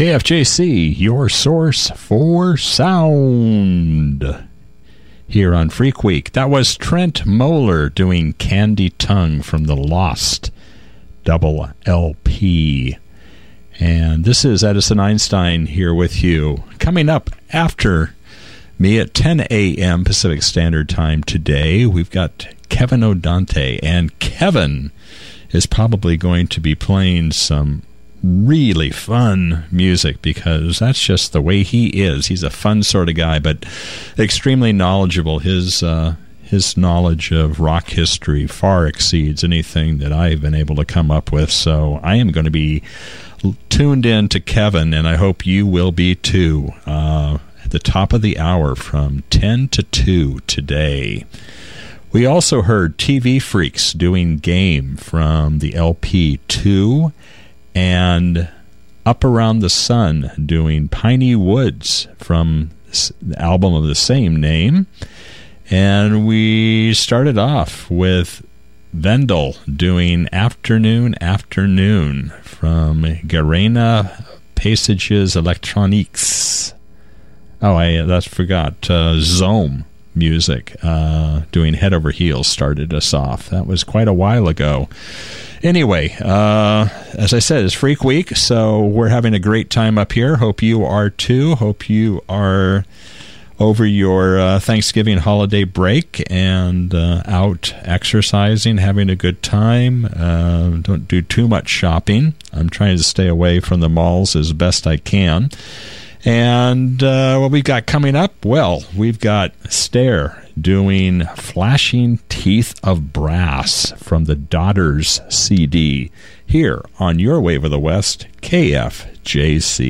KFJC, your source for sound. Here on Freak Week, that was Trent Moeller doing Candy Tongue from the Lost double LP. And this is Edison Einstein here with you. Coming up after me at 10 a.m. Pacific Standard Time today, we've got Kevin O'Dante. And Kevin is probably going to be playing some really fun music because that's just the way he is. He's a fun sort of guy, but extremely knowledgeable. His knowledge of rock history far exceeds anything that I've been able to come up with. So I am going to be tuned in to Kevin, and I hope you will be too, at the top of the hour from 10 to 2 today. We also heard TV Freaks doing Game from the LP 2, and Up Around the Sun doing Piney Woods from the album of the same name. And we started off with Vendel doing Afternoon Afternoon from Garena Passages Electroniques. Oh, I forgot. Zome Music doing Head Over Heels started us off. That was quite a while ago. Anyway, as I said, it's Freak Week, so we're having a great time up here. Hope you are too. Hope you are over your Thanksgiving holiday break and out exercising, having a good time. Don't do too much shopping. I'm trying to stay away from the malls as best I can. And what we've got coming up, well, we've got Stare doing Flashing Teeth of Brass from the Daughters CD here on Your Wave of the West, KFJC.